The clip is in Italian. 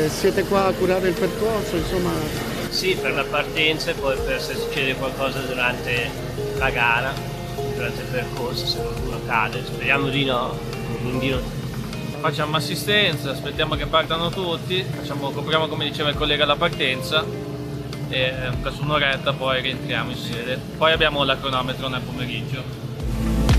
siete qua a curare il percorso, insomma? Sì, per la partenza e poi per se succede qualcosa durante la gara, durante il percorso, se qualcuno cade. Speriamo di no, quindi no. Facciamo assistenza, aspettiamo che partano tutti, copriamo come diceva il collega la partenza e per un'oretta poi rientriamo in sede. Poi abbiamo la cronometro nel pomeriggio.